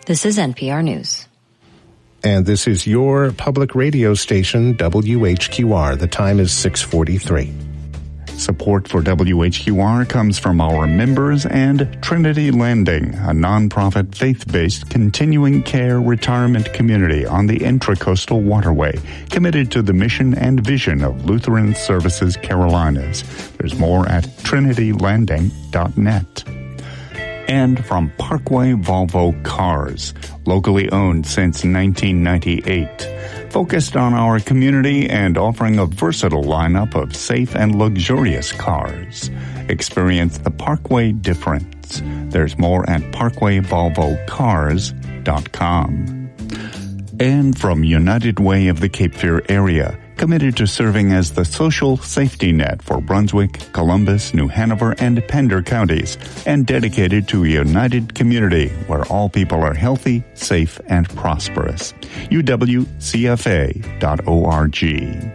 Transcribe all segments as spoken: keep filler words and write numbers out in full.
This is N P R News. And this is your public radio station, W H Q R. The time is six forty-three. Support for W H Q R comes from our members and Trinity Landing, a nonprofit faith-based continuing care retirement community on the Intracoastal Waterway, committed to the mission and vision of Lutheran Services Carolinas. There's more at trinity landing dot net. And from Parkway Volvo Cars, locally owned since nineteen ninety-eight. Focused on our community and offering a versatile lineup of safe and luxurious cars. Experience the Parkway difference. There's more at parkway volvo cars dot com. And from United Way of the Cape Fear area, committed to serving as the social safety net for Brunswick, Columbus, New Hanover, and Pender counties, and dedicated to a united community where all people are healthy, safe, and prosperous. U W C F A dot org.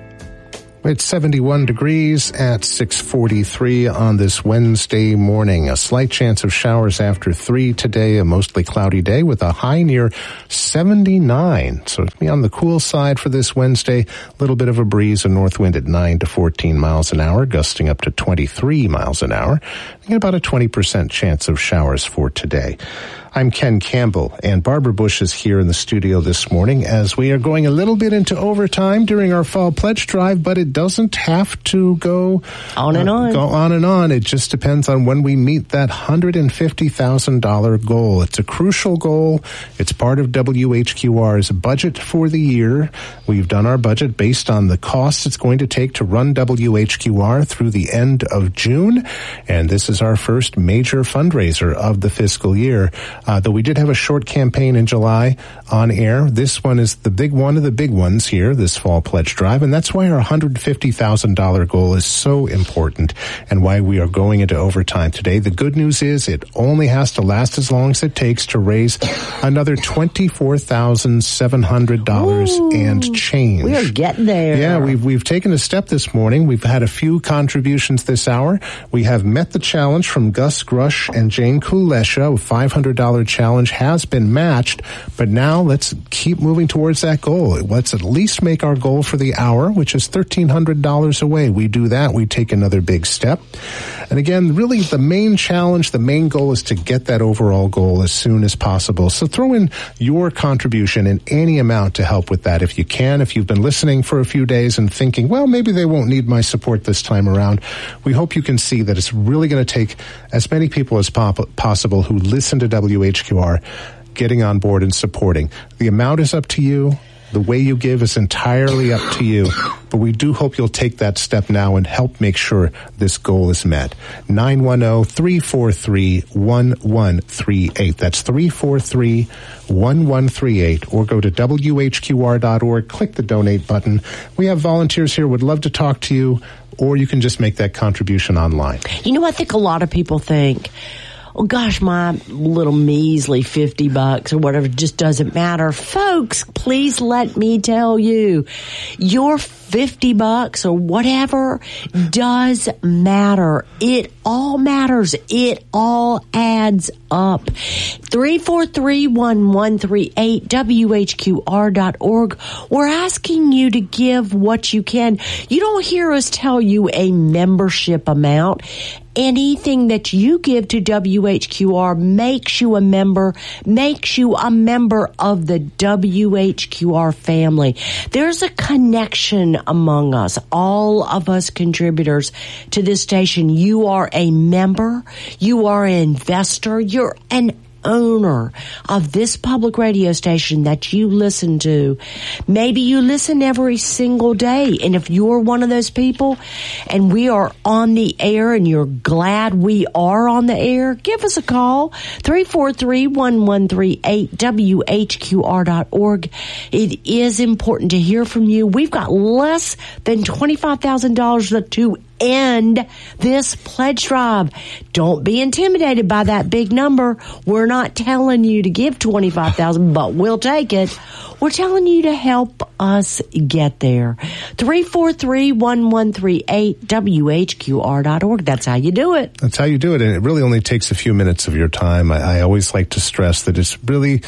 It's seventy-one degrees at six forty-three on this Wednesday morning. A slight chance of showers after three today, a mostly cloudy day with a high near seventy-nine. So it'll be on the cool side for this Wednesday. A little bit of a breeze, a north wind at nine to fourteen miles an hour, gusting up to twenty-three miles an hour. And about a twenty percent chance of showers for today. I'm Ken Campbell, and Barbara Bush is here in the studio this morning as we are going a little bit into overtime during our fall pledge drive, but it doesn't have to go on and uh, on. Go on and on. It just depends on when we meet that one hundred fifty thousand dollars goal. It's a crucial goal. It's part of W H Q R's budget for the year. We've done our budget based on the costs it's going to take to run W H Q R through the end of June, and this is our first major fundraiser of the fiscal year. Uh, though we did have a short campaign in July on air, this one is the big one of the big ones here, this fall pledge drive, and that's why our one hundred fifty thousand dollars goal is so important and why we are going into overtime today. The good news is it only has to last as long as it takes to raise another twenty-four thousand seven hundred dollars Ooh, and change. We are getting there. Yeah, we've, we've taken a step this morning. We've had a few contributions this hour. We have met the challenge from Gus Grush and Jane Kulesha. A five hundred dollars challenge has been matched, but now let's keep moving towards that goal. Let's at least make our goal for the hour, which is one thousand three hundred dollars away. We do that, we take another big step. And again, really the main challenge, the main goal is to get that overall goal as soon as possible. So throw in your contribution in any amount to help with that if you can. If you've been listening for a few days and thinking, well, maybe they won't need my support this time around, we hope you can see that it's really going to take as many people as pop- possible who listen to W H Q R getting on board and supporting. The amount is up to you. The way you give is entirely up to you, but we do hope you'll take that step now and help make sure this goal is met. nine one zero, three four three, one one three eight. That's three four three, one one three eight. Or go to W H Q R dot org, click the donate button. We have volunteers here, would love to talk to you, or you can just make that contribution online. You know, I think a lot of people think, oh gosh, my little measly fifty bucks or whatever just doesn't matter. Folks, please let me tell you, your fifty bucks or whatever does matter. It all matters. It all adds up. three four three, one one three eight, W H Q R dot org. We're asking you to give what you can. You don't hear us tell you a membership amount. Anything that you give to W H Q R makes you a member, makes you a member of the W H Q R family. There's a connection among us, all of us contributors to this station. You are a member, you are an investor, you're an owner of this public radio station that you listen to. Maybe you listen every single day, and if you're one of those people and we are on the air and you're glad we are on the air, give us a call, three four three, one one three eight, W H Q R dot org. It is important to hear from you. We've got less than twenty-five thousand dollars to end this pledge drive. Don't be intimidated by that big number. We're not telling you to give twenty-five thousand dollars, but we'll take it. We're telling you to help us get there. three four three, one one three eight, W H Q R dot org. That's how you do it. That's how you do it, and it really only takes a few minutes of your time. I, I always like to stress that it's really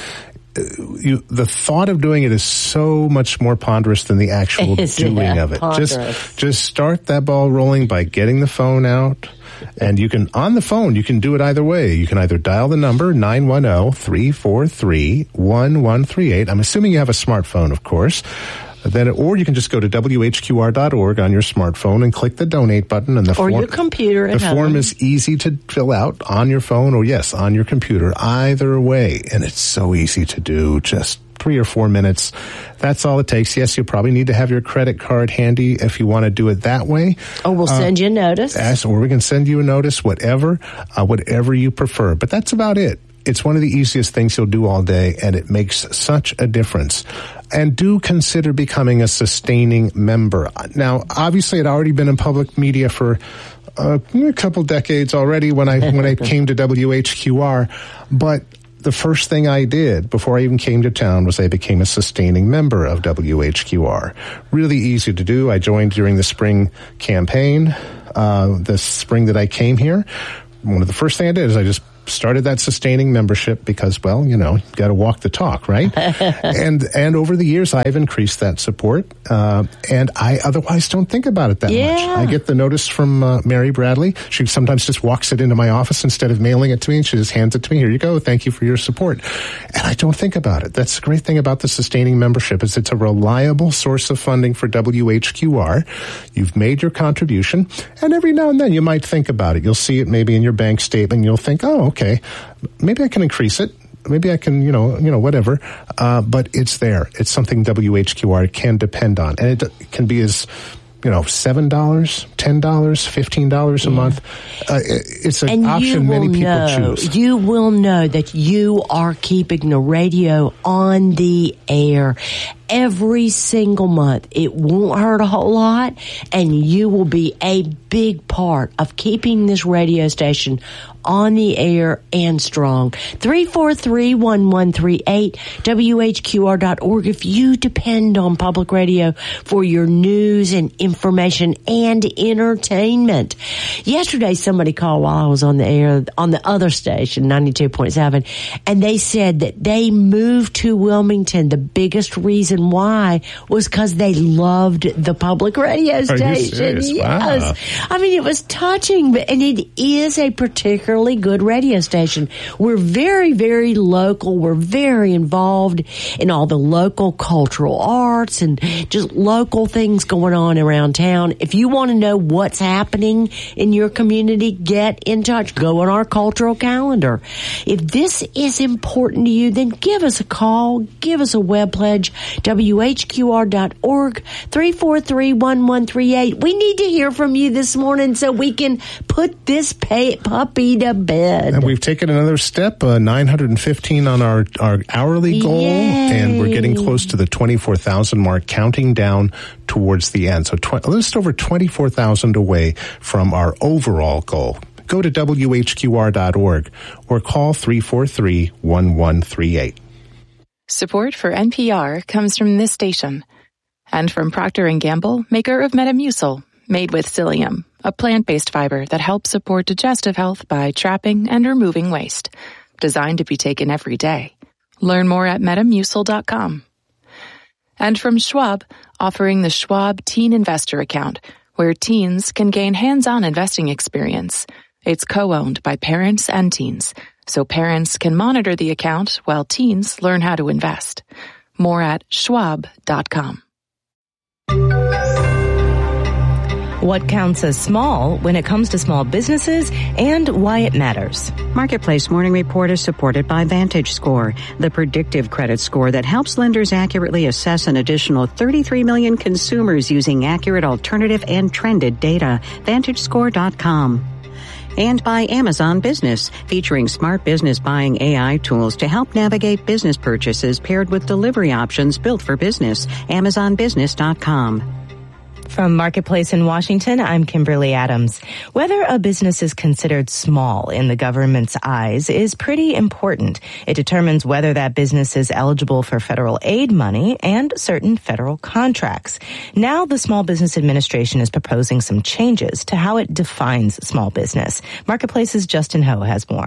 you, the thought of doing it is so much more ponderous than the actual doing yeah, of it. Ponderous. Just, just start that ball rolling by getting the phone out. And you can, on the phone, you can do it either way. You can either dial the number nine one zero, three four three, one one three eight. I'm assuming you have a smartphone, of course. Then, or you can just go to W H Q R dot org on your smartphone and click the donate button. And the or form, your computer. The at form home. is easy to fill out on your phone or, yes, on your computer. Either way. And it's so easy to do. Just three or four minutes. That's all it takes. Yes, you'll probably need to have your credit card handy if you want to do it that way. Or we'll send uh, you a notice. As, or we can send you a notice, whatever, uh, whatever you prefer. But that's about it. It's one of the easiest things you'll do all day, and it makes such a difference. And do consider becoming a sustaining member. Now, obviously, I'd already been in public media for uh, a couple decades already when I when I came to W H Q R, but the first thing I did before I even came to town was I became a sustaining member of W H Q R. Really easy to do. I joined during the spring campaign, uh, the spring that I came here. One of the first things I did is I just started that sustaining membership because, well, you know, got to walk the talk, right? and and over the years, I've increased that support, uh, and I otherwise don't think about it that yeah. much. I get the notice from uh, Mary Bradley. She sometimes just walks it into my office instead of mailing it to me, and she just hands it to me. Here you go. Thank you for your support. And I don't think about it. That's the great thing about the sustaining membership is it's a reliable source of funding for W H Q R. You've made your contribution, and every now and then you might think about it. You'll see it maybe in your bank statement. And you'll think, oh, okay. Okay, maybe I can increase it. Maybe I can, you know, you know, whatever. Uh, but it's there. It's something W H Q R can depend on, and it can be as, you know, seven dollars, ten dollars, fifteen dollars a yeah. month. Uh, it's an and option many people know, choose. You will know that you are keeping the radio on the air every single month. It won't hurt a whole lot, and you will be a big part of keeping this radio station on the air and strong. three four three, one one three eight, W H Q R dot org. If you depend on public radio for your news and information and entertainment. Yesterday, somebody called while I was on the air on the other station, ninety-two point seven, and they said that they moved to Wilmington. The biggest reason why was because they loved the public radio station. Yes. Wow. I mean, it was touching, and it is a particularly good radio station. We're very, very local. We're very involved in all the local cultural arts and just local things going on around town. If you want to know what's happening in your community, get in touch. Go on our cultural calendar. If this is important to you, then give us a call. Give us a web pledge. W H Q R dot org, three four three, one one three eight. We need to hear from you this morning so we can put this pay- puppy to bed. And we've taken another step, uh, nine hundred fifteen on our, our hourly goal, Yay. And we're getting close to the twenty-four thousand mark, counting down towards the end. So tw- just over twenty-four thousand away from our overall goal. Go to W H Q R dot org or call three four three, one one three eight. Support for N P R comes from this station and from Procter and Gamble, maker of Metamucil, made with psyllium, a plant-based fiber that helps support digestive health by trapping and removing waste. Designed to be taken every day. Learn more at metamucil dot com. And from Schwab, offering the Schwab Teen Investor Account, where teens can gain hands-on investing experience. It's co-owned by parents and teens, so parents can monitor the account while teens learn how to invest. More at schwab dot com. What counts as small when it comes to small businesses and why it matters. Marketplace Morning Report is supported by VantageScore, the predictive credit score that helps lenders accurately assess an additional thirty-three million consumers using accurate alternative and trended data. Vantage Score dot com. And by Amazon Business, featuring smart business buying A I tools to help navigate business purchases paired with delivery options built for business. Amazon Business dot com. From Marketplace in Washington, I'm Kimberly Adams. Whether a business is considered small in the government's eyes is pretty important. It determines whether that business is eligible for federal aid money and certain federal contracts. Now, the Small Business Administration is proposing some changes to how it defines small business. Marketplace's Justin Ho has more.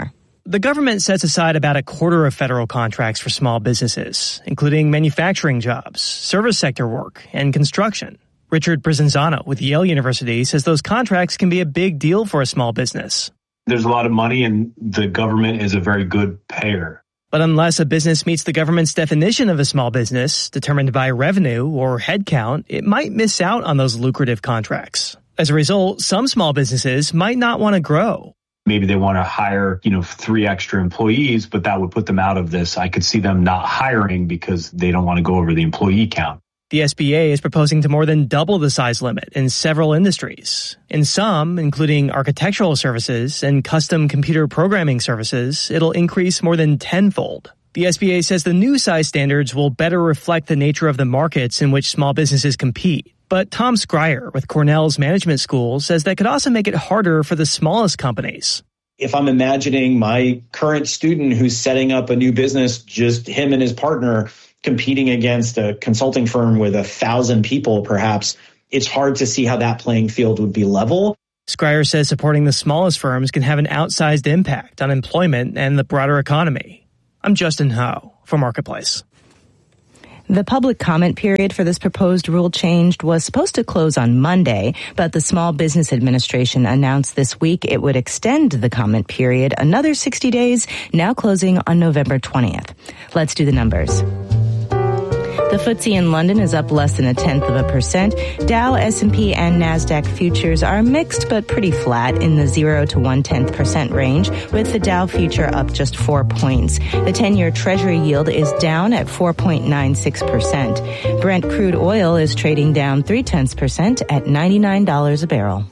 The government sets aside about a quarter of federal contracts for small businesses, including manufacturing jobs, service sector work, and construction. Richard Prizanzano with Yale University says those contracts can be a big deal for a small business. There's a lot of money, and the government is a very good payer. But unless a business meets the government's definition of a small business, determined by revenue or headcount, it might miss out on those lucrative contracts. As a result, some small businesses might not want to grow. Maybe they want to hire, you know, three extra employees, but that would put them out of this. I could see them not hiring because they don't want to go over the employee count. The S B A is proposing to more than double the size limit in several industries. In some, including architectural services and custom computer programming services, it'll increase more than tenfold. The S B A says the new size standards will better reflect the nature of the markets in which small businesses compete. But Tom Schreier with Cornell's Management School says that could also make it harder for the smallest companies. If I'm imagining my current student who's setting up a new business, just him and his partner competing against a consulting firm with a thousand people, perhaps, it's hard to see how that playing field would be level. Schreier says supporting the smallest firms can have an outsized impact on employment and the broader economy. I'm Justin Ho for Marketplace. The public comment period for this proposed rule change was supposed to close on Monday, but the Small Business Administration announced this week it would extend the comment period another sixty days, now closing on November twentieth. Let's do the numbers. The F T S E in London is up less than a tenth of a percent. Dow, S and P, and NASDAQ futures are mixed but pretty flat in the zero to one-tenth percent range, with the Dow future up just four points. The ten-year Treasury yield is down at four point nine six percent. Brent crude oil is trading down three-tenths percent at ninety-nine dollars a barrel.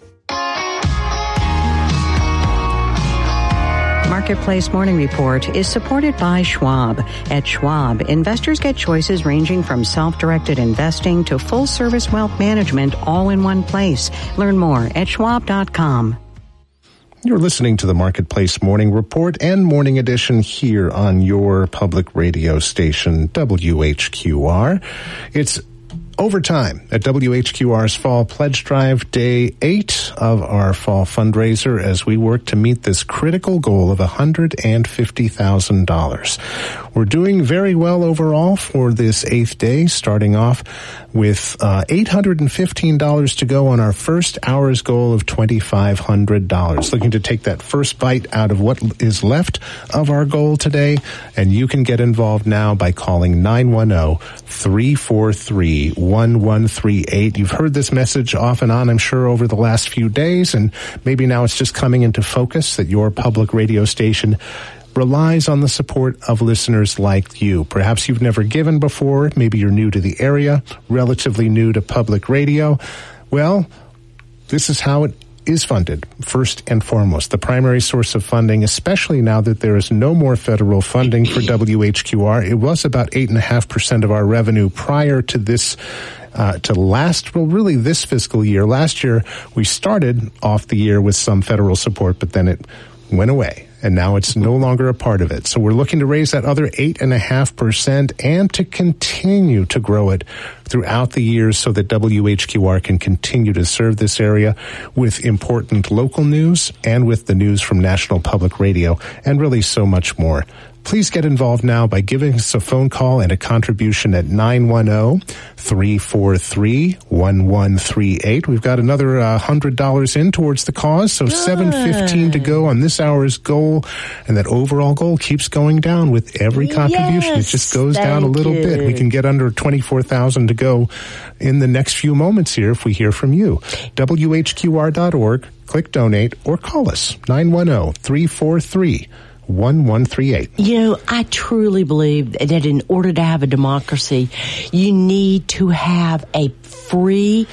Marketplace Morning Report is supported by Schwab. At Schwab, investors get choices ranging from self-directed investing to full-service wealth management all in one place. Learn more at schwab dot com. You're listening to the Marketplace Morning Report and Morning Edition here on your public radio station, W H Q R. It's overtime at W H Q R's Fall Pledge Drive, day eight of our fall fundraiser, as we work to meet this critical goal of one hundred fifty thousand dollars. We're doing very well overall for this eighth day, starting off with uh, eight hundred fifteen dollars to go on our first hour's goal of twenty-five hundred dollars. Looking to take that first bite out of what is left of our goal today, and you can get involved now by calling nine one zero, three four three, one one three eight. You've heard this message off and on, I'm sure, over the last few days, and maybe now it's just coming into focus that your public radio station relies on the support of listeners like you. Perhaps you've never given before. Maybe you're new to the area, relatively new to public radio. Well, this is how it is funded, first and foremost. The primary source of funding, especially now that there is no more federal funding for W H Q R. It was about eight point five percent of our revenue prior to this Uh, to last, well, really this fiscal year. Last year, we started off the year with some federal support, but then it went away, and now it's no longer a part of it. So we're looking to raise that other eight point five percent and to continue to grow it throughout the years so that W H Q R can continue to serve this area with important local news and with the news from National Public Radio and really so much more. Please get involved now by giving us a phone call and a contribution at nine one zero, three four three, one one three eight. We've got another uh, one hundred dollars in towards the cause, so seven fifteen to go on this hour's goal, and that overall goal keeps going down with every contribution. Yes, it just goes down a little you. bit. We can get under twenty-four thousand to go in the next few moments here if we hear from you. W H Q R dot org, click donate, or call us, nine one zero, three four three, one one three eight. You know, I truly believe that in order to have a democracy, you need to have a free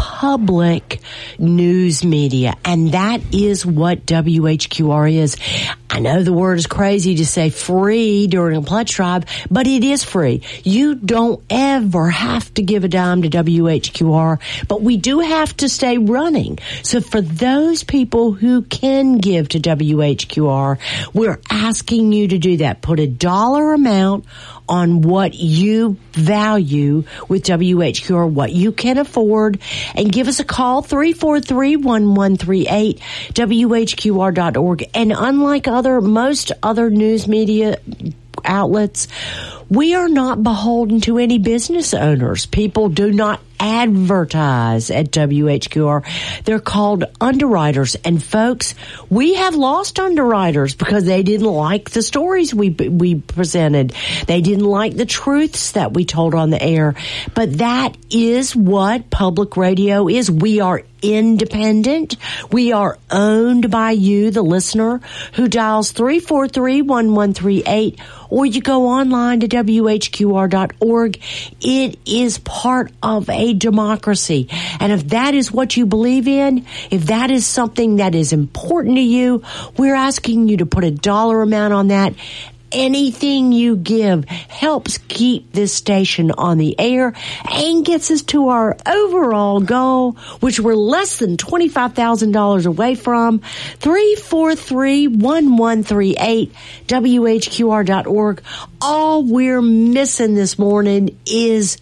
public news media, and that is what W H Q R is. I know the word is crazy to say free during a pledge drive, but it is free. You don't ever have to give a dime to W H Q R, but we do have to stay running. So for those people who can give to W H Q R, we're asking you to do that. Put a dollar amount on what you value with W H Q R, what you can afford, and give us a call, three four three, one one three eight, W H Q R dot org. And unlike other other, most other news media outlets, we are not beholden to any business owners. People do not advertise at W H Q R. They're called underwriters. And folks, we have lost underwriters because they didn't like the stories we we presented. They didn't like the truths that we told on the air. But that is what public radio is. We are independent. We are owned by you, the listener, who dials three four three, one one three eight, or you go online to W H Q R dot org. It is part of a democracy. And if that is what you believe in, if that is something that is important to you, we're asking you to put a dollar amount on that. Anything you give helps keep this station on the air and gets us to our overall goal, which we're less than twenty-five thousand dollars away from. three four three, one one three eight, W H Q R dot org. All we're missing this morning is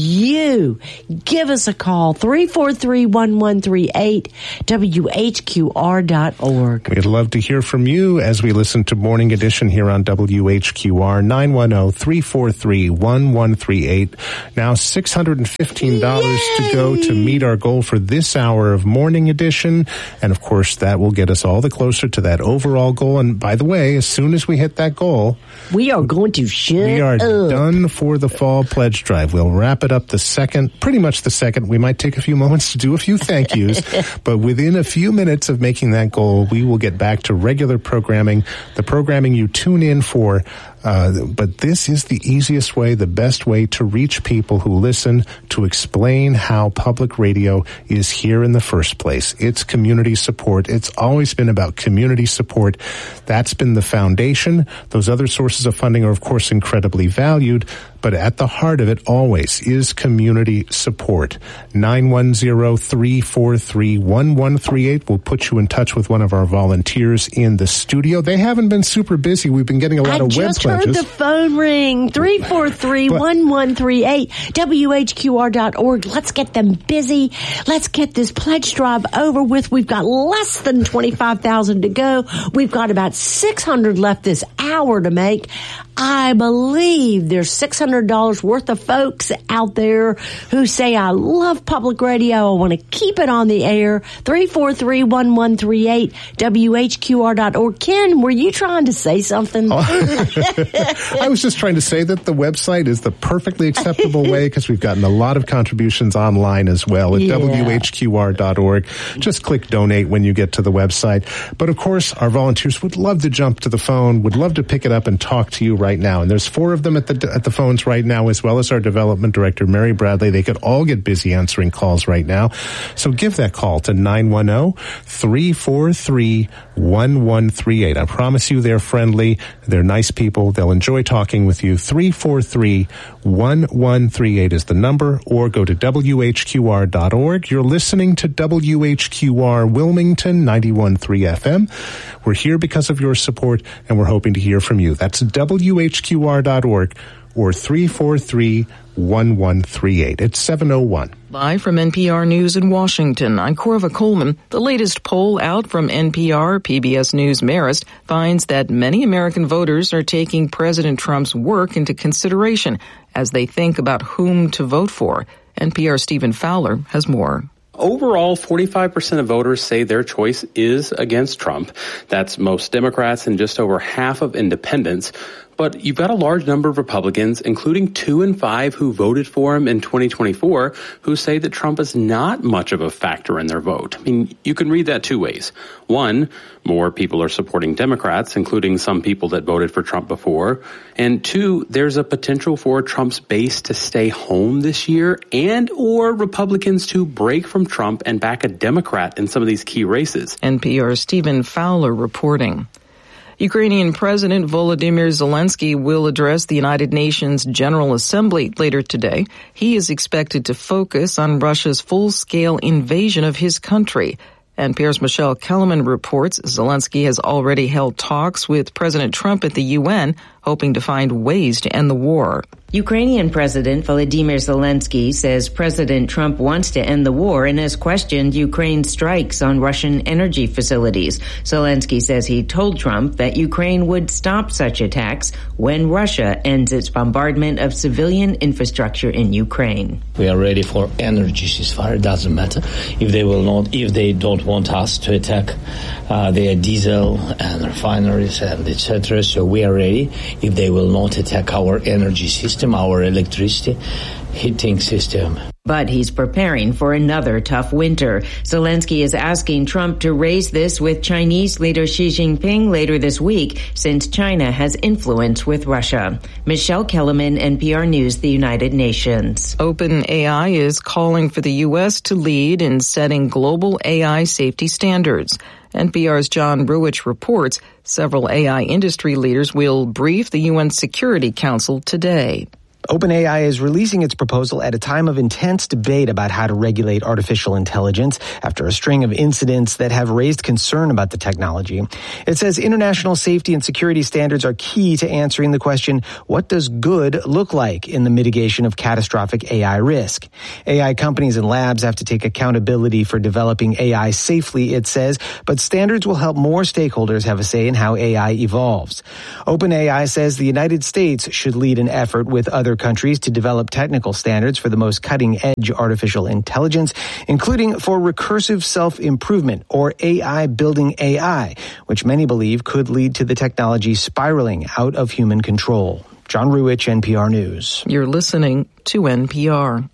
you. Give us a call, three four three, one one three eight, W H Q R dot org. We'd love to hear from you as we listen to Morning Edition here on W H Q R, nine one zero, three four three, one one three eight. Now six hundred fifteen dollars Yay! To go to meet our goal for this hour of Morning Edition. And of course, that will get us all the closer to that overall goal. And by the way, as soon as we hit that goal, we are going to shut We are up. done for the fall pledge drive. We'll wrap it up the second, pretty much the second. We might take a few moments to do a few thank yous, but within a few minutes of making that goal, we will get back to regular programming, the programming you tune in for. Uh, but this is the easiest way, the best way to reach people who listen, to explain how public radio is here in the first place. It's community support. It's always been about community support. That's been the foundation. Those other sources of funding are, of course, incredibly valued, but at the heart of it always is community support. nine one zero, three four three, one one three eight will put you in touch with one of our volunteers in the studio. They haven't been super busy. We've been getting a lot I of web just pledges. heard the phone ring. three four three, one one three eight, W H Q R dot org. Let's get them busy. Let's get this pledge drive over with. We've got less than twenty-five thousand to go. We've got about six hundred left this hour to make. I believe there's six hundred dollars worth of folks out there who say, I love public radio. I want to keep it on the air. three four three, one one three eight, W H Q R dot org. Ken, were you trying to say something? Oh. I was just trying to say that the website is the perfectly acceptable way because we've gotten a lot of contributions online as well at yeah. W H Q R dot org. Just click donate when you get to the website. But of course, our volunteers would love to jump to the phone, would love to pick it up and talk to you right now. And there's four of them at the at the phones right now, as well as our development director, Mary Bradley. They could all get busy answering calls right now. So give that call to nine one zero, three four three, one one three eight. I promise you they're friendly. They're nice people. They'll enjoy talking with you. three four three, one one three eight is the number, or go to W H Q R dot org. You're listening to W H Q R Wilmington ninety-one point three F M. We're here because of your support, and we're hoping to hear from you. That's W H Q R dot org or three four three, one one three eight. It's seven oh one. Live from N P R News in Washington, I'm Corva Coleman. The latest poll out from N P R, P B S News Marist finds that many American voters are taking President Trump's work into consideration as they think about whom to vote for. N P R's Stephen Fowler has more. Overall, forty-five percent of voters say their choice is against Trump. That's most Democrats and just over half of independents. But you've got a large number of Republicans, including two in five who voted for him in twenty twenty-four, who say that Trump is not much of a factor in their vote. I mean, you can read that two ways. One, more people are supporting Democrats, including some people that voted for Trump before. And two, there's a potential for Trump's base to stay home this year and or Republicans to break from Trump and back a Democrat in some of these key races. N P R's Stephen Fowler reporting. Ukrainian President Volodymyr Zelensky will address the United Nations General Assembly later today. He is expected to focus on Russia's full-scale invasion of his country. N P R's Michelle Kellerman reports Zelensky has already held talks with President Trump at the U N hoping to find ways to end the war. Ukrainian President Volodymyr Zelensky says President Trump wants to end the war and has questioned Ukraine's strikes on Russian energy facilities. Zelensky says he told Trump that Ukraine would stop such attacks when Russia ends its bombardment of civilian infrastructure in Ukraine. We are ready for energy ceasefire. It doesn't matter if they will not, if they don't want us to attack uh, their diesel and refineries and et cetera. So we are ready if they will not attack our energy system, our electricity heating system. But he's preparing for another tough winter. Zelensky is asking Trump to raise this with Chinese leader Xi Jinping later this week, since China has influence with Russia. Michelle Kellerman, N P R News, the United Nations. OpenAI is calling for the U S to lead in setting global A I safety standards. N P R's John Ruwitch reports several A I industry leaders will brief the U N Security Council today. OpenAI is releasing its proposal at a time of intense debate about how to regulate artificial intelligence after a string of incidents that have raised concern about the technology. It says international safety and security standards are key to answering the question, what does good look like in the mitigation of catastrophic A I risk? A I companies and labs have to take accountability for developing A I safely, it says, but standards will help more stakeholders have a say in how A I evolves. OpenAI says the United States should lead an effort with other countries to develop technical standards for the most cutting-edge artificial intelligence, including for recursive self-improvement, or A I building A I, which many believe could lead to the technology spiraling out of human control. John Ruwitch, N P R News. You're listening to N P R.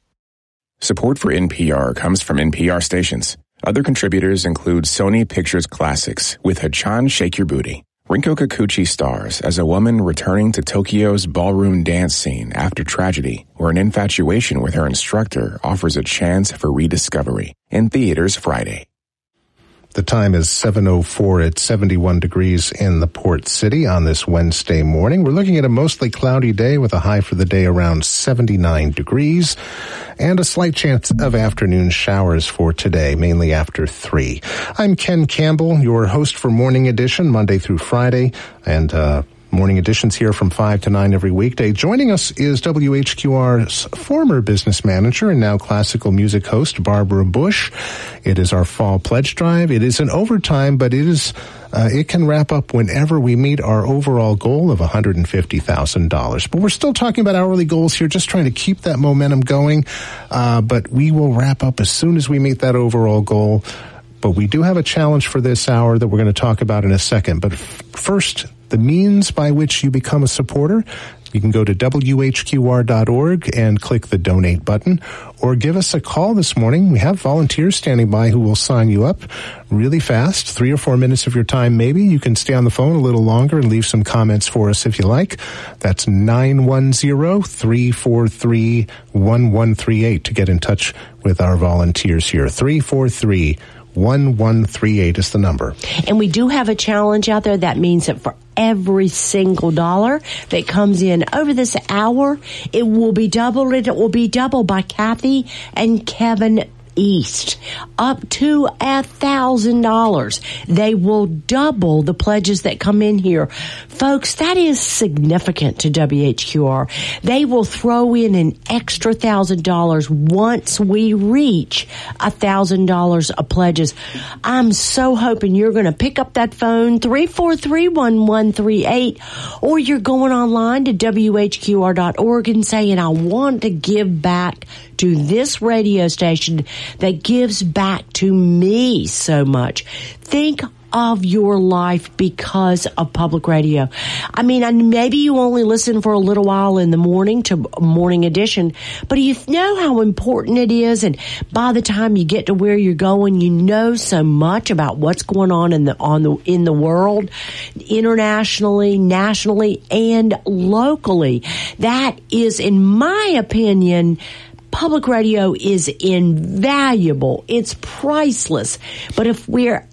Support for N P R comes from N P R stations. Other contributors include Sony Pictures Classics with Hachan Shake Your Booty. Rinko Kikuchi stars as a woman returning to Tokyo's ballroom dance scene after tragedy, where an infatuation with her instructor offers a chance for rediscovery. In theaters Friday. The time is seven oh four at seventy-one degrees in the port city on this Wednesday morning. We're looking at a mostly cloudy day with a high for the day around seventy-nine degrees and a slight chance of afternoon showers for today, mainly after three. I'm Ken Campbell, your host for Morning Edition, Monday through Friday, and uh Morning Editions here from five to nine every weekday. Joining us is W H Q R's former business manager and now classical music host, Barbara Bush. It is our fall pledge drive. It is an overtime, but it is uh, it can wrap up whenever we meet our overall goal of one hundred fifty thousand dollars. But we're still talking about hourly goals here, just trying to keep that momentum going. Uh, but we will wrap up as soon as we meet that overall goal. But we do have a challenge for this hour that we're going to talk about in a second. But f- first, the means by which you become a supporter. You can go to W H Q R dot org and click the donate button, or give us a call this morning. We have volunteers standing by who will sign you up really fast, three or four minutes of your time maybe. You can stay on the phone a little longer and leave some comments for us if you like. That's nine one zero, three four three, one one three eight to get in touch with our volunteers here. three four three, one one three eight is the number. And we do have a challenge out there. That means that for every single dollar that comes in over this hour, it will be doubled. It will be doubled by Kathy and Kevin East, up to a thousand dollars. They will double the pledges that come in here. Folks, that is significant to W H Q R. They will throw in an extra thousand dollars once we reach a thousand dollars of pledges. I'm so hoping you're going to pick up that phone, three four three, one one three eight, or you're going online to W H Q R dot org and saying, I want to give back to this radio station that gives back to me so much. Think of your life because of public radio. I mean, maybe you only listen for a little while in the morning to Morning Edition, but you know how important it is, and by the time you get to where you're going, you know so much about what's going on in the on the in the world, internationally, nationally, and locally. That is, in my opinion, public radio is invaluable. It's priceless. But if we're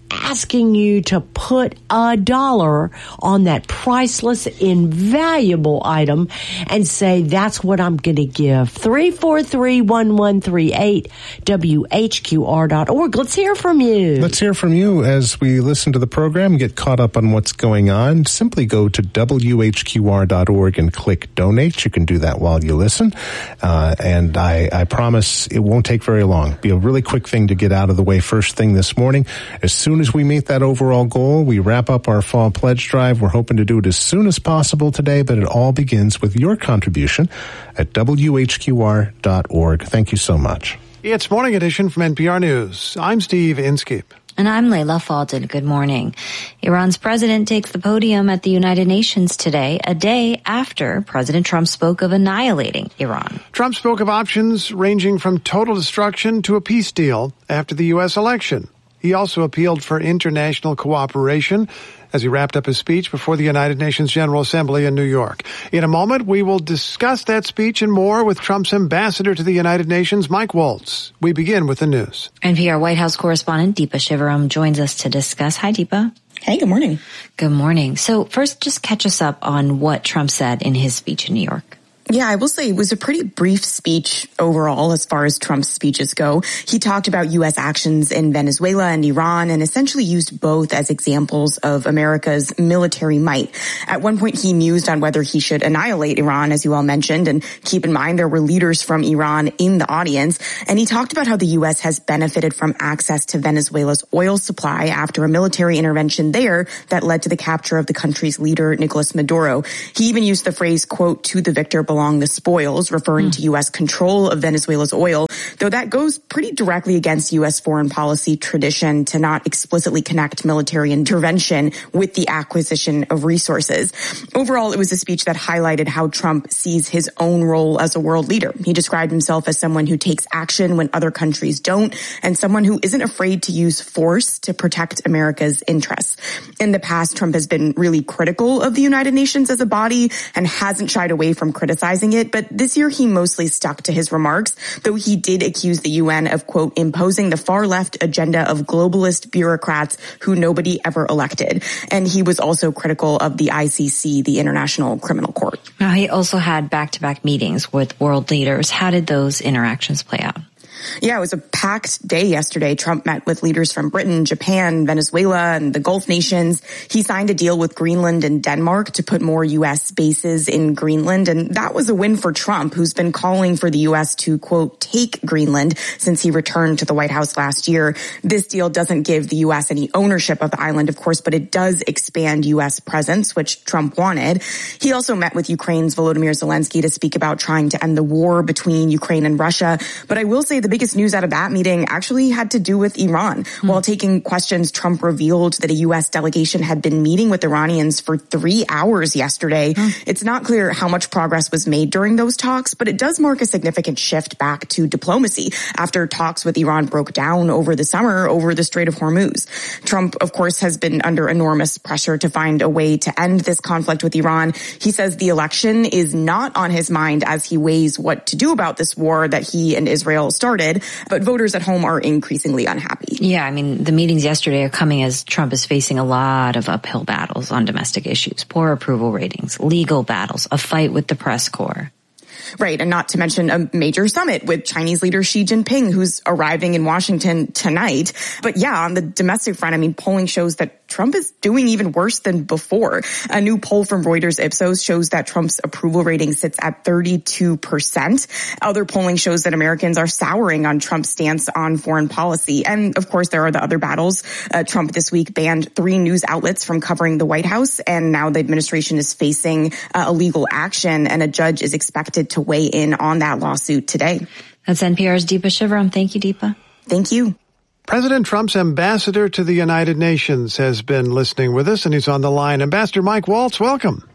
asking you to put a dollar on that priceless, invaluable item and say, that's what I'm going to give. three four three, one one three eight, W H Q R dot org. Let's hear from you. Let's hear from you as we listen to the program, get caught up on what's going on. Simply go to W H Q R dot org and click donate. You can do that while you listen. Uh, and I, I promise it won't take very long. Be a really quick thing to get out of the way first thing this morning. As soon as we meet that overall goal, we wrap up our fall pledge drive. We're hoping to do it as soon as possible today, but it all begins with your contribution at W H Q R dot org. Thank you so much. It's Morning Edition from N P R News. I'm Steve Inskeep. And I'm Layla Faldin. Good morning. Iran's president takes the podium at the United Nations today, a day after President Trump spoke of annihilating Iran. Trump spoke of options ranging from total destruction to a peace deal after the U S election. He also appealed for international cooperation as he wrapped up his speech before the United Nations General Assembly in New York. In a moment, we will discuss that speech and more with Trump's ambassador to the United Nations, Mike Waltz. We begin with the news. N P R White House correspondent Deepa Shivaram joins us to discuss. Hi, Deepa. Hey, good morning. Good morning. So first, just catch us up on what Trump said in his speech in New York. Yeah, I will say it was a pretty brief speech overall as far as Trump's speeches go. He talked about U S actions in Venezuela and Iran and essentially used both as examples of America's military might. At one point, he mused on whether he should annihilate Iran, as you all mentioned, and keep in mind there were leaders from Iran in the audience. And he talked about how the U S has benefited from access to Venezuela's oil supply after a military intervention there that led to the capture of the country's leader, Nicolas Maduro. He even used the phrase, quote, to the victor belongs the spoils, referring mm. to U S control of Venezuela's oil, though that goes pretty directly against U S foreign policy tradition to not explicitly connect military intervention with the acquisition of resources. Overall, it was a speech that highlighted how Trump sees his own role as a world leader. He described himself as someone who takes action when other countries don't, and someone who isn't afraid to use force to protect America's interests. In the past, Trump has been really critical of the United Nations as a body and hasn't shied away from criticizing it, but this year he mostly stuck to his remarks, though he did accuse the U N of, quote, imposing the far-left agenda of globalist bureaucrats who nobody ever elected. And he was also critical of the I C C, the International Criminal Court. Now, he also had back-to-back meetings with world leaders. How did those interactions play out? Yeah, it was a packed day yesterday. Trump met with leaders from Britain, Japan, Venezuela, and the Gulf nations. He signed a deal with Greenland and Denmark to put more U S bases in Greenland. And that was a win for Trump, who's been calling for the U S to, quote, take Greenland since he returned to the White House last year. This deal doesn't give the U S any ownership of the island, of course, but it does expand U S presence, which Trump wanted. He also met with Ukraine's Volodymyr Zelensky to speak about trying to end the war between Ukraine and Russia. But I will say the biggest news out of that meeting actually had to do with Iran. Mm-hmm. While taking questions, Trump revealed that a U S delegation had been meeting with Iranians for three hours yesterday. Mm-hmm. It's not clear how much progress was made during those talks, but it does mark a significant shift back to diplomacy after talks with Iran broke down over the summer over the Strait of Hormuz. Trump, of course, has been under enormous pressure to find a way to end this conflict with Iran. He says the election is not on his mind as he weighs what to do about this war that he and Israel started. But voters at home are increasingly unhappy. Yeah, I mean, the meetings yesterday are coming as Trump is facing a lot of uphill battles on domestic issues, poor approval ratings, legal battles, a fight with the press corps. Right, and not to mention a major summit with Chinese leader Xi Jinping, who's arriving in Washington tonight. But yeah, on the domestic front, I mean, polling shows that Trump is doing even worse than before. A new poll from Reuters Ipsos shows that Trump's approval rating sits at thirty-two percent. Other polling shows that Americans are souring on Trump's stance on foreign policy. And of course, there are the other battles. Uh, Trump this week banned three news outlets from covering the White House, and now the administration is facing uh, a legal action, and a judge is expected to weigh in on that lawsuit today. That's N P R's Deepa Shivaram. Thank you, Deepa. Thank you. President Trump's ambassador to the United Nations has been listening with us, and he's on the line. Ambassador Mike Waltz, welcome.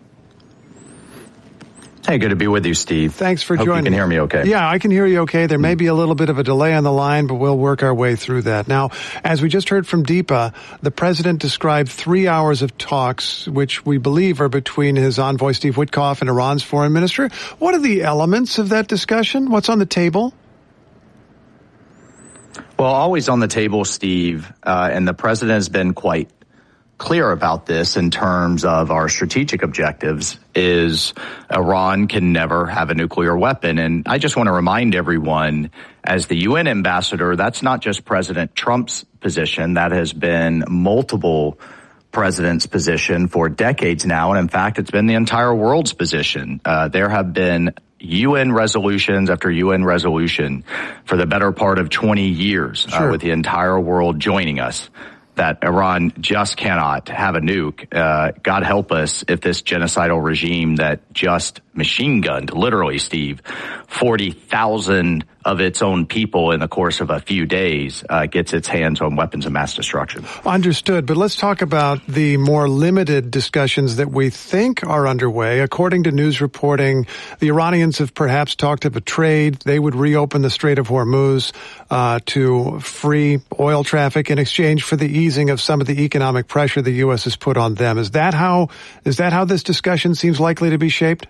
Hey, good to be with you, Steve. Thanks for Hope joining. you can hear me okay. Yeah, I can hear you okay. There may be a little bit of a delay on the line, but we'll work our way through that. Now, as we just heard from Deepa, the president described three hours of talks, which we believe are between his envoy, Steve Witkoff, and Iran's foreign minister. What are the elements of that discussion? What's on the table? Well, always on the table, Steve, uh, and the president has been quite clear about this in terms of our strategic objectives, is Iran can never have a nuclear weapon. And I just want to remind everyone, as the U N ambassador, that's not just President Trump's position. That has been multiple presidents' position for decades now. And in fact, it's been the entire world's position. Uh, there have been U N resolutions after U N resolution for the better part of twenty years, sure. uh, with the entire world joining us, that Iran just cannot have a nuke. Uh, God help us if this genocidal regime that just machine gunned, literally, Steve, forty thousand of its own people in the course of a few days uh, gets its hands on weapons of mass destruction. Understood. But let's talk about the more limited discussions that we think are underway. According to news reporting, the Iranians have perhaps talked of a trade. They would reopen the Strait of Hormuz uh, to free oil traffic in exchange for the easing of some of the economic pressure the U S has put on them. Is that how, is that how this discussion seems likely to be shaped?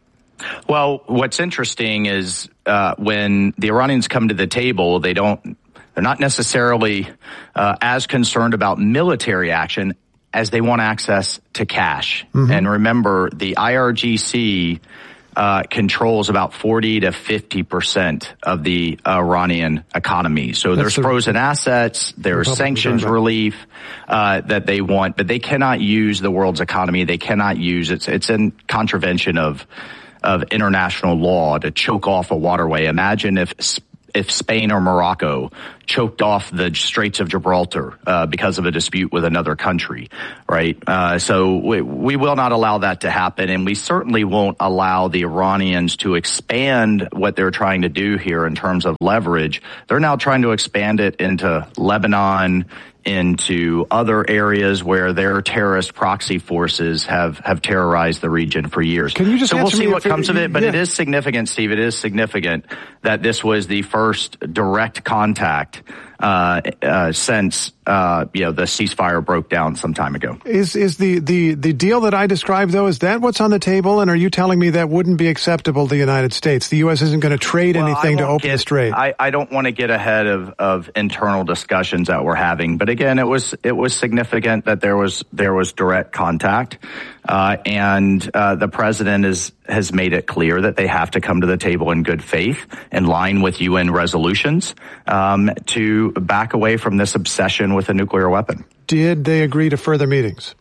Well, what's interesting is uh, when the Iranians come to the table, they don't, they're not necessarily uh, as concerned about military action as they want access to cash. Mm-hmm. And remember, the I R G C uh, controls about forty to fifty percent of the Iranian economy. So That's there's the, frozen assets, there's the sanctions relief uh, that they want, but they cannot use the world's economy. They cannot use it's it's in contravention of of international law to choke off a waterway. Imagine if if Spain or Morocco choked off the Straits of Gibraltar uh, because of a dispute with another country, right? Uh, so we, we will not allow that to happen, and we certainly won't allow the Iranians to expand what they're trying to do here in terms of leverage. They're now trying to expand it into Lebanon, into other areas where their terrorist proxy forces have, have terrorized the region for years. Can you just so we'll see what it, comes of it, but yeah. it is significant, Steve. It is significant that this was the first direct contact uh, uh, since uh, you know the ceasefire broke down some time ago. Is is the, the, the deal that I described, though, is that what's on the table? And are you telling me that wouldn't be acceptable to the United States? The U S isn't going to trade well, anything to open get, the strait. I, I don't want to get ahead of, of internal discussions that we're having, but again, it was it was significant that there was there was direct contact, uh, and uh, the president is has made it clear that they have to come to the table in good faith, in line with U N resolutions, um, to back away from this obsession with a nuclear weapon. Did they agree to further meetings?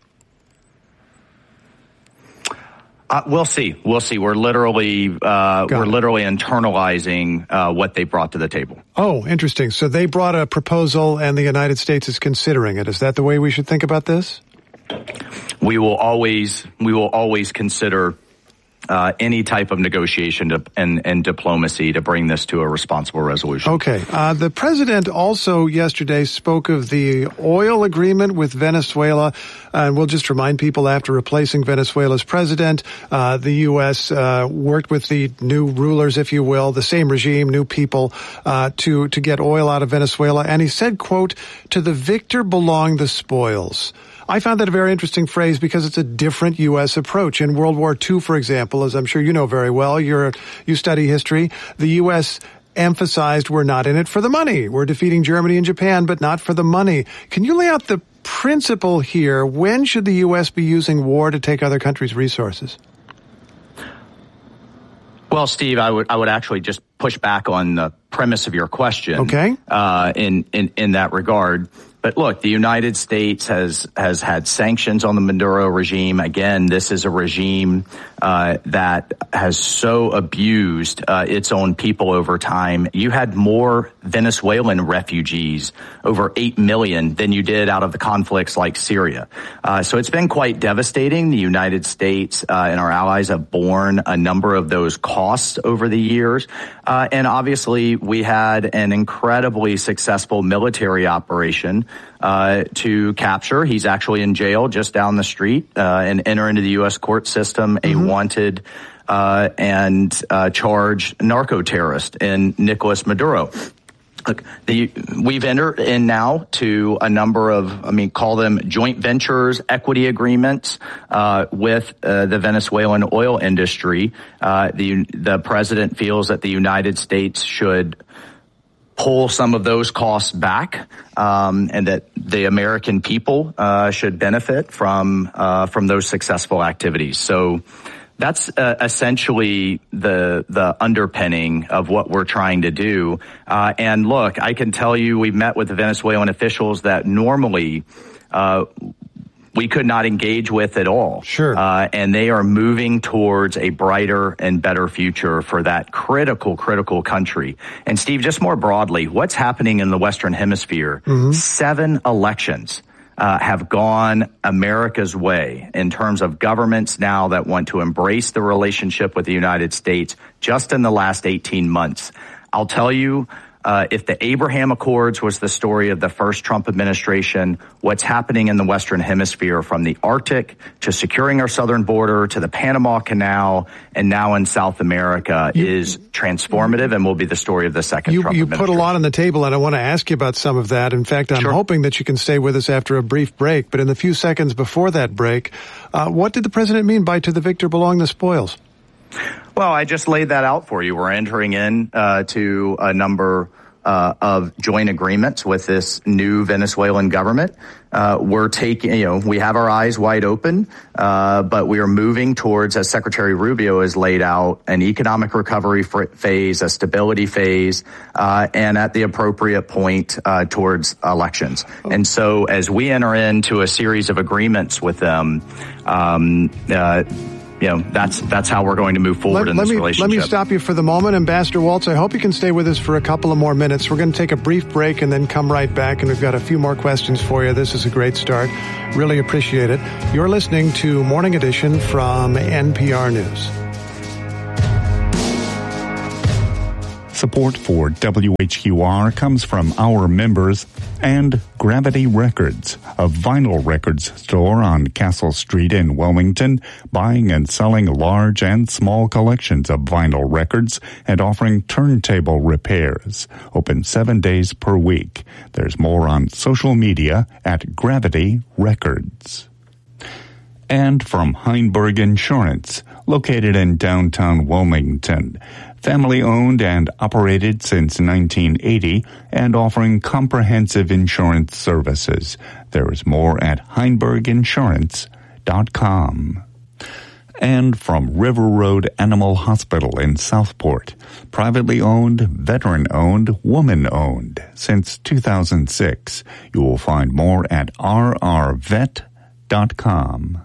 Uh, we'll see. We'll see. We're literally uh, we're it. literally internalizing uh, what they brought to the table. Oh, interesting. So they brought a proposal, and the United States is considering it. Is that the way we should think about this? We will always we will always consider Uh, any type of negotiation to, and, and diplomacy to bring this to a responsible resolution. Okay. Uh, the president also yesterday spoke of the oil agreement with Venezuela. Uh, and we'll just remind people, after replacing Venezuela's president, uh, the U S uh, worked with the new rulers, if you will, the same regime, new people, uh, to, to get oil out of Venezuela. And he said, quote, "To the victor belong the spoils." I found that a very interesting phrase because it's a different U S approach. In World War Two, for example, as I'm sure you know very well, you're, you study history, the U S emphasized we're not in it for the money. We're defeating Germany and Japan, but not for the money. Can you lay out the principle here? When should the U S be using war to take other countries' resources? Well, Steve, I would I would actually just push back on the premise of your question. Okay. Uh, in in in that regard. But look, the United States has has had sanctions on the Maduro regime. Again, this is a regime uh, that has so abused uh, its own people over time. You had more Venezuelan refugees, over eight million, than you did out of the conflicts like Syria. Uh, so it's been quite devastating. The United States uh, and our allies have borne a number of those costs over the years. Uh, and obviously, we had an incredibly successful military operation Uh, to capture. He's actually in jail just down the street uh, and enter into the U S court system a mm-hmm. wanted uh, and uh, charged narco-terrorist in Nicolas Maduro. Look, the, we've entered in now to a number of, I mean, call them joint ventures, equity agreements uh, with uh, the Venezuelan oil industry. Uh, the the president feels that the United States should pull some of those costs back, um, and that the American people uh, should benefit from uh, from those successful activities. So that's uh, essentially the the underpinning of what we're trying to do. Uh, and look, I can tell you, we've met with the Venezuelan officials that normally uh, we could not engage with at all. Sure. Uh, and they are moving towards a brighter and better future for that critical, critical country. And Steve, just more broadly, what's happening in the Western Hemisphere? Mm-hmm. Seven elections uh, have gone America's way in terms of governments now that want to embrace the relationship with the United States just in the last eighteen months. I'll tell you, Uh, if the Abraham Accords was the story of the first Trump administration, what's happening in the Western Hemisphere, from the Arctic to securing our southern border to the Panama Canal and now in South America, you, is transformative and will be the story of the second you, Trump you administration. You put a lot on the table, and I want to ask you about some of that. In fact, I'm sure. hoping that you can stay with us after a brief break. But in the few seconds before that break, uh, what did the president mean by "to the victor belong the spoils"? Well, I just laid that out for you. We're entering in uh, to a number uh, of joint agreements with this new Venezuelan government. Uh, we're taking, you know, we have our eyes wide open, uh, but we are moving towards, as Secretary Rubio has laid out, an economic recovery phase, a stability phase, uh, and at the appropriate point uh, towards elections. And so as we enter into a series of agreements with them, um, uh, you know, that's that's how we're going to move forward let, in let this me, relationship. Let me stop you for the moment. Ambassador Waltz, I hope you can stay with us for a couple of more minutes. We're going to take a brief break and then come right back, and we've got a few more questions for you. This is a great start. Really appreciate it. You're listening to Morning Edition from N P R News. Support for W H Q R comes from our members and Gravity Records, a vinyl records store on Castle Street in Wilmington, buying and selling large and small collections of vinyl records and offering turntable repairs. Open seven days per week. There's more on social media at Gravity Records. And from Heinberg Insurance, located in downtown Wilmington. Family-owned and operated since nineteen eighty and offering comprehensive insurance services. There is more at heinberg insurance dot com. And from River Road Animal Hospital in Southport. Privately owned, veteran-owned, woman-owned since two thousand six. You will find more at r r vet dot com.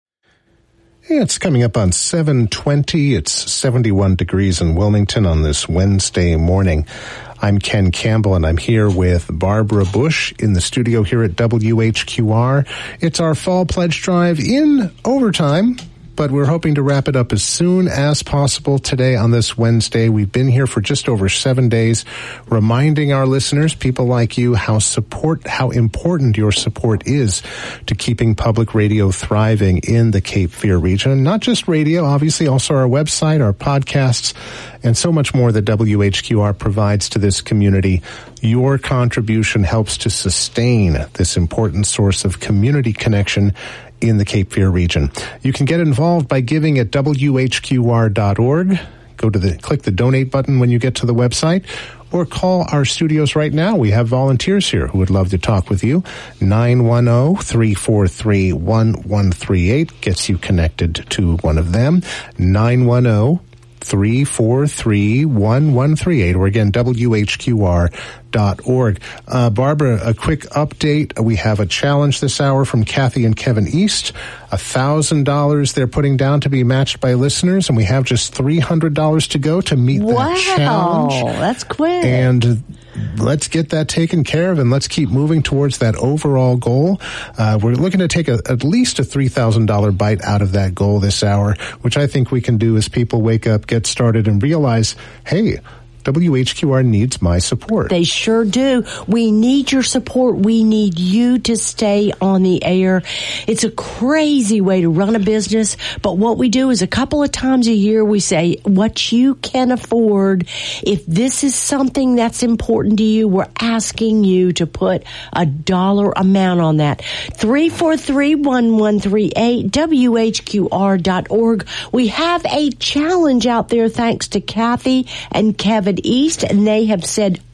It's coming up on seven twenty. It's seventy-one degrees in Wilmington on this Wednesday morning. I'm Ken Campbell, and I'm here with Barbara Bush in the studio here at W H Q R. It's our Fall Pledge Drive in overtime, but we're hoping to wrap it up as soon as possible today on this Wednesday. We've been here for just over seven days, reminding our listeners, people like you, how support, how important your support is to keeping public radio thriving in the Cape Fear region. Not just radio, obviously, also our website, our podcasts, and so much more that W H Q R provides to this community. Your contribution helps to sustain this important source of community connection in the Cape Fear region. You can get involved by giving at W H Q R dot org. Go to the, click the donate button when you get to the website, or call our studios right now. We have volunteers here who would love to talk with you. nine one zero, three four three, one one three eight gets you connected to one of them. nine one zero, three four three, one one three eight, or again, W H Q R dot org. Uh, Barbara, a quick update. We have a challenge this hour from Kathy and Kevin East. one thousand dollars they're putting down to be matched by listeners, and we have just three hundred dollars to go to meet wow, that challenge. Wow, that's quick. And let's get that taken care of, and let's keep moving towards that overall goal. Uh, we're looking to take a, at least a three thousand dollars bite out of that goal this hour, which I think we can do as people wake up, get started, and realize, hey, W H Q R needs my support. They sure do. We need your support. We need you to stay on the air. It's a crazy way to run a business, but what we do is a couple of times a year we say what you can afford. If this is something that's important to you, we're asking you to put a dollar amount on that. three four three, one one three eight, W H Q R dot org. We have a challenge out there thanks to Kathy and Kevin East, and they have said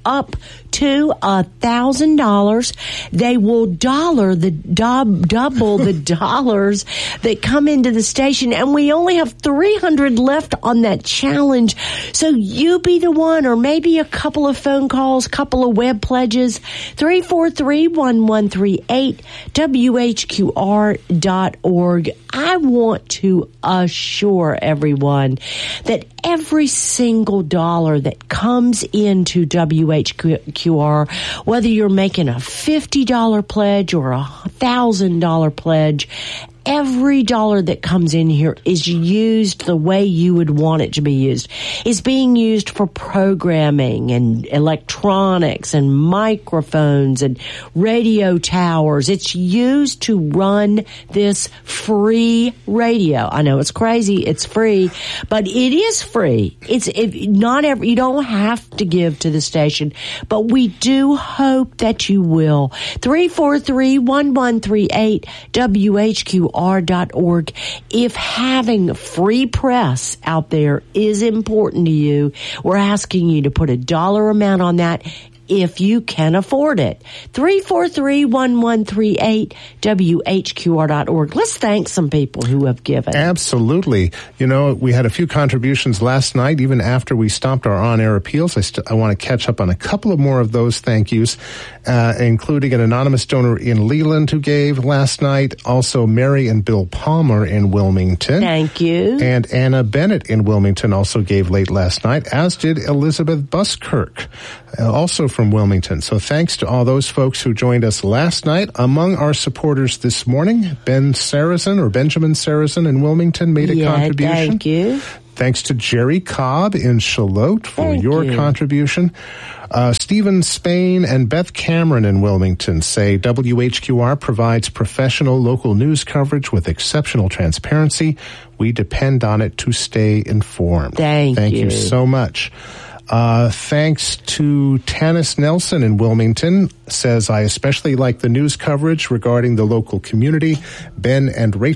up to a thousand dollars. They will dollar the dub, double the dollars that come into the station, and we only have three hundred left on that challenge. So you be the one, or maybe a couple of phone calls, couple of web pledges. three four three, one one three eight, W H Q R dot org. I want to assure everyone that every single dollar that comes into W H Q R, whether you're making a fifty dollars pledge or a one thousand dollars pledge, every dollar that comes in here is used the way you would want it to be used. It's being used for programming and electronics and microphones and radio towers. It's used to run this free radio. I know it's crazy. It's free, but it is free. It's if not every, you don't have to give to the station, but we do hope that you will. three four three, one one three eight, W H Q R dot org. If having free press out there is important to you, we're asking you to put a dollar amount on that if you can afford it. three four three, one one three eight, W H Q R dot org. Let's thank some people who have given. Absolutely. You know, we had a few contributions last night, even after we stopped our on-air appeals. I, st- I want to catch up on a couple of more of those thank yous, uh, including an anonymous donor in Leland who gave last night, also Mary and Bill Palmer in Wilmington. Thank you. And Anna Bennett in Wilmington also gave late last night, as did Elizabeth Buskirk, uh, also from Wilmington. So thanks to all those folks who joined us last night. Among our supporters this morning, Ben Sarrazin or Benjamin Sarrazin in Wilmington made a yeah, contribution. Thank you. Thanks to Jerry Cobb in Shallotte for Thank your you. contribution. Uh, Stephen Spain and Beth Cameron in Wilmington say W H Q R provides professional local news coverage with exceptional transparency. We depend on it to stay informed. Thank, Thank you. you so much. Uh, thanks to Tanis Nelson in Wilmington, says, I especially like the news coverage regarding the local community. Ben and Rachel